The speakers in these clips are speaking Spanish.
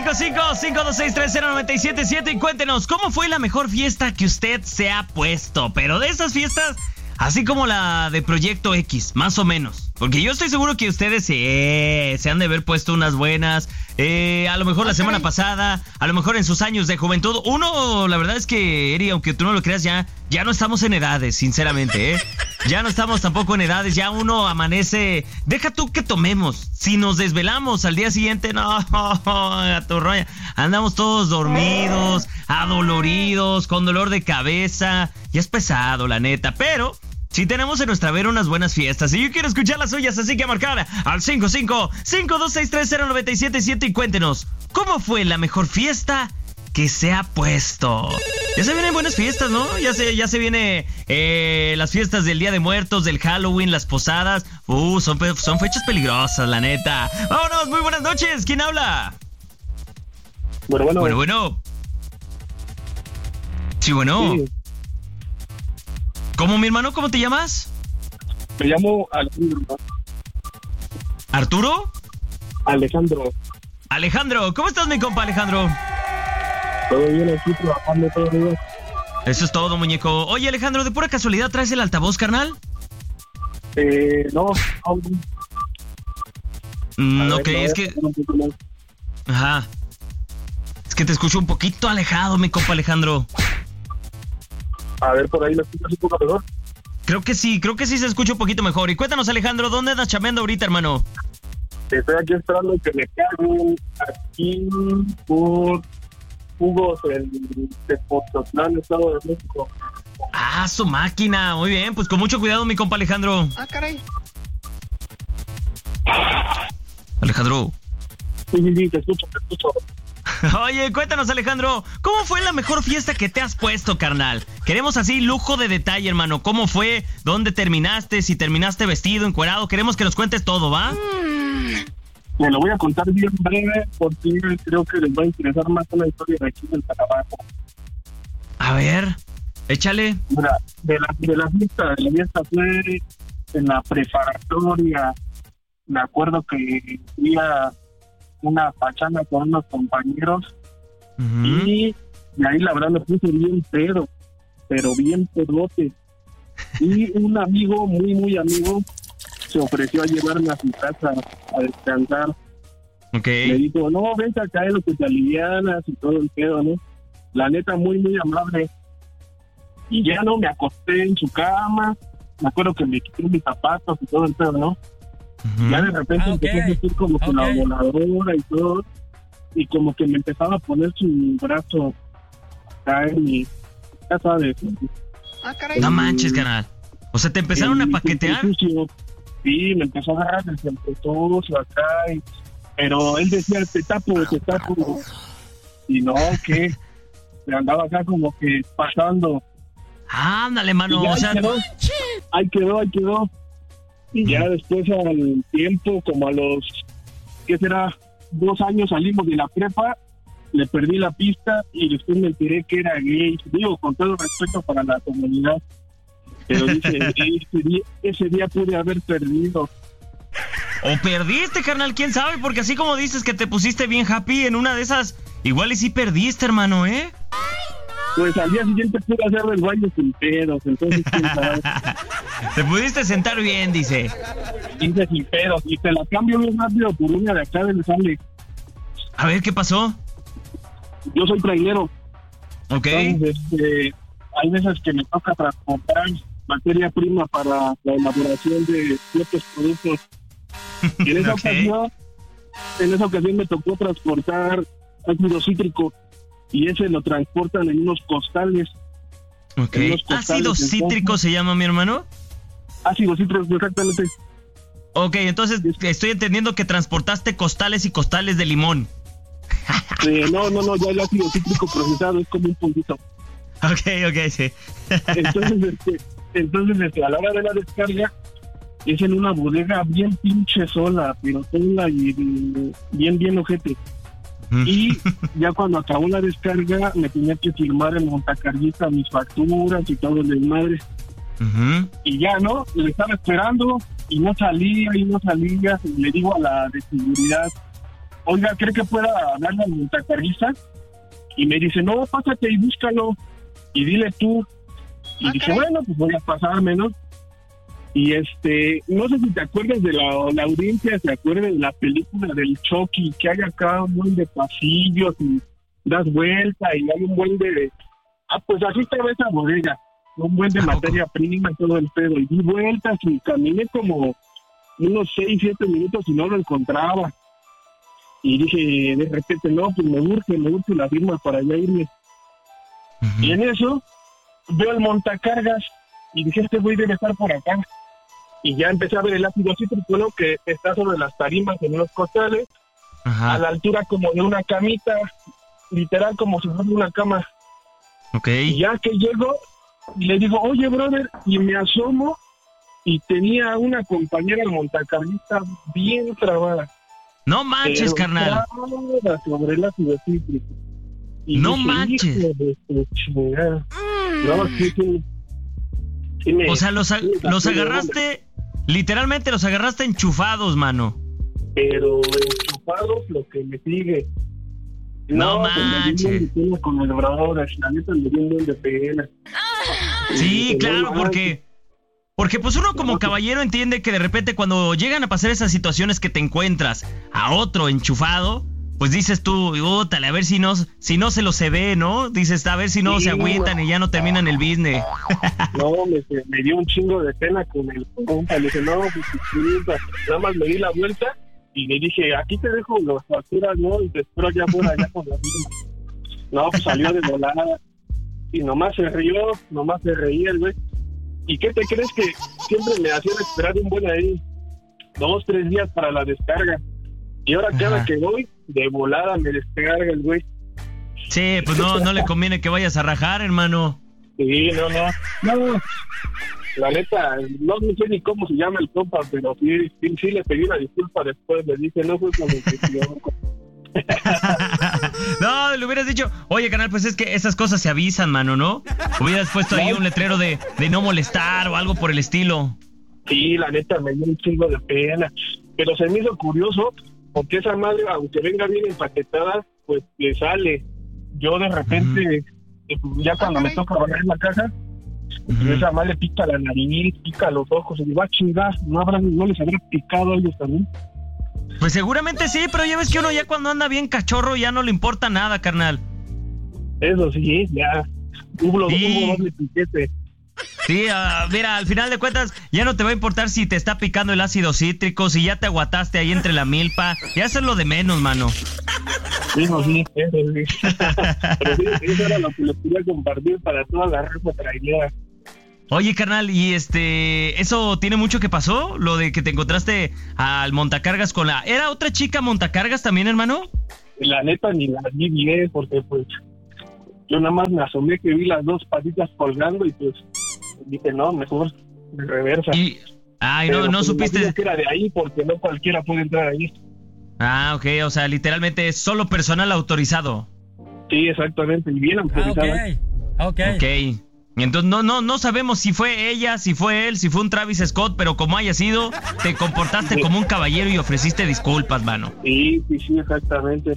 1-855-526-3097-7 y cuéntenos, ¿cómo fue la mejor fiesta que usted se ha puesto? Pero de esas fiestas, así como la de Proyecto X, más o menos. Porque yo estoy seguro que ustedes se han de haber puesto unas buenas, a lo mejor la semana pasada, a lo mejor en sus años de juventud. Uno, la verdad es que, Eri, aunque tú no lo creas, ya no estamos en edades, sinceramente, ¿eh? Ya no estamos tampoco en edades, ya uno amanece. Deja tú que tomemos. Si nos desvelamos al día siguiente, no, a tu roña. Andamos todos dormidos, adoloridos, con dolor de cabeza. Ya es pesado, la neta, pero sí tenemos en nuestra vera unas buenas fiestas. Y yo quiero escuchar las suyas, así que a marcar al 55-526-3097-7 y cuéntenos, ¿cómo fue la mejor fiesta que se ha puesto? Ya se vienen buenas fiestas, ¿no? Ya se viene las fiestas del Día de Muertos, del Halloween, las posadas. Son fechas peligrosas, la neta. Vámonos, muy buenas noches. ¿Quién habla? Bueno. Sí, bueno. Sí. ¿Cómo, mi hermano? ¿Cómo te llamas? Me llamo Alejandro. ¿Arturo? Alejandro. ¿Cómo estás, mi compa Alejandro? Todo bien aquí, trabajando todo bien. Eso es todo, muñeco. Oye, Alejandro, ¿de pura casualidad traes el altavoz, carnal? No. Ok, es que... Ajá. Es que te escucho un poquito alejado, mi compa Alejandro. A ver, por ahí lo escuchas un poco mejor. Creo que sí se escucha un poquito mejor. Y cuéntanos, Alejandro, ¿dónde andas chambeando ahorita, hermano? Estoy aquí esperando que me carguen aquí por Hugo, el de Pozotlán, Estado de México. Ah, su máquina. Muy bien, pues con mucho cuidado, mi compa Alejandro. Ah, caray. Alejandro. Sí, te escucho. Oye, cuéntanos, Alejandro, ¿cómo fue la mejor fiesta que te has puesto, carnal? Queremos así lujo de detalle, hermano. ¿Cómo fue? ¿Dónde terminaste? Si terminaste vestido, encuerado. Queremos que nos cuentes todo, ¿va? Me lo voy a contar bien breve porque creo que les va a interesar más una historia de aquí del trabajo. A ver, échale. Mira, de la fiesta fue en la preparatoria. Me acuerdo que fui a una pachanga con unos compañeros. Uh-huh. Y ahí la verdad me puse bien pedo, pero bien pedote. Y un amigo, muy amigo, se ofreció a llevarme a su casa a descansar. Okay. Me dijo, no, vente acá en lo que te alivianas y todo el pedo, ¿no? La neta, muy amable. Y ya no, me acosté en su cama. Me acuerdo que me quité mis zapatos y todo el pedo, ¿no? Uh-huh. Ya de repente empecé a sentir como que la voladora y todo. Y como que me empezaba a poner su brazo acá en mi... Ya sabes. Ah, caray. No manches, canal. O sea, ¿te empezaron a paquetear? Sí, me empezó a agarrar desde el petoso acá. Pero él decía, te tapo. Y no, que se andaba acá como que pasando. Ándale, mano. Y o sea, ahí quedó. Y ya después al tiempo, como a los, ¿qué será? 2 años salimos de la prepa, le perdí la pista y después me enteré que era gay. Digo, con todo respeto para la comunidad. Pero dice, ese día pude haber perdido. O perdiste, carnal, quién sabe, porque así como dices que te pusiste bien happy en una de esas, igual y sí perdiste, hermano, ¿eh? Pues al día siguiente pude hacer el baño sin pedos, entonces quién sabe. Te pudiste sentar bien, dice. Dice sin pedos, y te la cambio bien rápido por una de acá del sale. A ver, ¿qué pasó? Yo soy trailero. Ok. Entonces, hay veces que me toca transportar materia prima para la elaboración de ciertos productos. Y en esa ocasión me tocó transportar ácido cítrico y ese lo transportan en unos costales. Ok. ¿Ácido cítrico se llama, mi hermano? Ácido cítrico, exactamente. Ok, entonces estoy entendiendo que transportaste costales y costales de limón. No, ya el ácido cítrico procesado es como un puntito. Ok, sí. Entonces, a la hora de la descarga, es en una bodega bien pinche sola, pero sola y bien ojete. Y ya cuando acabó la descarga, me tenía que firmar en montacarguista mis facturas y todo el desmadre. Uh-huh. Y ya, ¿no? Le estaba esperando y no salía. Y le digo a la de seguridad, oiga, ¿cree que pueda darle al montacarguista? Y me dice, no, pásate y búscalo y dile tú. Y dije, bueno, pues voy a pasarme, ¿no? Y no sé si te acuerdas de la audiencia, se acuerda de la película del Chucky, que hay acá un buen de pasillos y das vuelta y hay un buen de... pues así estaba esa bodega, un buen de materia prima y todo el pedo. Y di vueltas y caminé como unos 6, 7 minutos y no lo encontraba. Y dije, de repente, no, pues me urge la firma para ya irme. Uh-huh. Y en eso veo el montacargas y dije, este güey debe estar por acá. Y ya empecé a ver el ácido cítrico, ¿no? Que está sobre las tarimas en unos costales, uh-huh, a la altura como de una camita, literal como si fuera una cama. Okay. Y ya que llego, le digo, oye, brother, y me asomo y tenía una compañera al montacarguista bien trabada. No manches, carnal. Sobre el ácido cítrico. Y no dije, manches. No, sí, o sea, los agarraste, literalmente los agarraste enchufados, mano. Pero enchufados lo que me sigue. No manches. Pues con el brother, la neta me dio un buen de pena. Sí, claro, porque pues uno como caballero entiende que de repente cuando llegan a pasar esas situaciones que te encuentras a otro enchufado, pues dices tú, útale, a ver si no se lo se ve, ¿no? Dices, a ver si no se agüitan y ya no terminan el business. No, me dio un chingo de pena con el compa. Le dije, no, pues nada más me di la vuelta y le dije, aquí te dejo las facturas, ¿no? Y te espero allá afuera, allá con la firma. No, pues salió de volada y nomás se reía el güey. ¿Y qué te crees? Que siempre me hacían esperar un buen ahí 2, 3 días para la descarga. Y ahora cada que voy, de volada me descarga el güey. Sí, pues no le conviene que vayas a rajar, hermano. Sí, no. La neta, no sé ni cómo se llama el compa, pero sí le pedí una disculpa después. Le dije, no fue como intención. No, le hubieras dicho, oye, canal, pues es que esas cosas se avisan, mano, ¿no? Hubieras puesto ahí un letrero de no molestar o algo por el estilo. Sí, la neta, me dio un chingo de pena. Pero se me hizo curioso, porque esa madre, aunque venga bien empaquetada, pues le sale. Yo de repente, ya cuando me toca barrer la caja, esa madre pica la nariz, pica los ojos, y digo, a chingar, no les habrá picado a ellos también. Pues seguramente sí, pero ya ves que uno ya cuando anda bien cachorro ya no le importa nada, carnal. Eso sí, ya hubo doble piquete. Sí, mira, al final de cuentas ya no te va a importar si te está picando el ácido cítrico, si ya te aguataste ahí entre la milpa, ya eso es lo de menos, mano. Eso sí. Pero sí, eso era lo que les quería compartir para toda la raza trailera. Oye, carnal, ¿y eso tiene mucho que pasó? Lo de que te encontraste al montacargas con ¿Era otra chica montacargas también, hermano? La neta ni la vi bien, porque pues yo nada más me asomé que vi las dos patitas colgando y pues dije, no, mejor de reversa. No pues, supiste que era de ahí, porque no cualquiera puede entrar ahí. Ah, ok, o sea, literalmente es solo personal autorizado. Sí, exactamente, y bien autorizado. Ok. Y entonces no sabemos si fue ella, si fue él, si fue un Travis Scott, pero como haya sido, te comportaste como un caballero y ofreciste disculpas, mano. Sí, exactamente.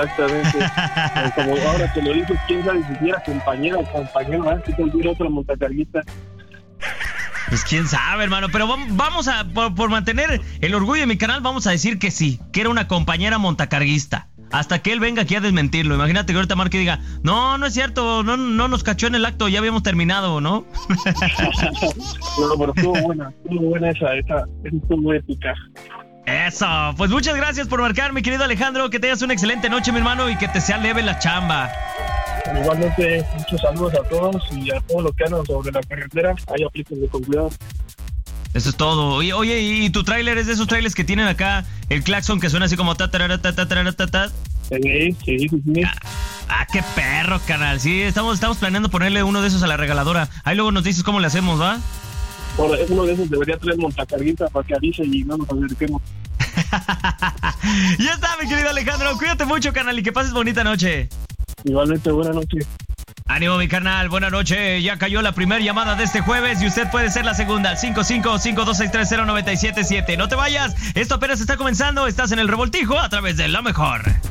Como ahora te lo dices, quién sabe si era compañero, ¿verdad? Si te otra montacarguista. Pues quién sabe, hermano, pero vamos a, por mantener el orgullo de mi canal, vamos a decir que sí, que era una compañera montacarguista. Hasta que él venga aquí a desmentirlo. Imagínate que ahorita Marque diga, no es cierto, no nos cachó en el acto, ya habíamos terminado, ¿no? No, pero estuvo buena esa estuvo muy épica. Eso, pues muchas gracias por marcar, mi querido Alejandro, que tengas una excelente noche, mi hermano, y que te sea leve la chamba. Igualmente, muchos saludos a todos y a todos los que andan sobre la carretera, ahí aplíquenle con cuidado. Eso es todo. Oye, ¿y tu tráiler es de esos trailers que tienen acá el claxon que suena así como ta? Sí. Qué perro, canal. Sí, estamos planeando ponerle uno de esos a la regaladora. Ahí luego nos dices cómo le hacemos, ¿va? Uno de esos debería traer montacarguita para que avise y no nos acerquemos. Ya está, mi querido Alejandro. Cuídate mucho, canal, y que pases bonita noche. Igualmente, buena noche. Ánimo, mi carnal, buena noche. Ya cayó la primera llamada de este jueves y usted puede ser la segunda al 5552630977. No te vayas, esto apenas está comenzando. Estás en el Revoltijo a través de La Mejor.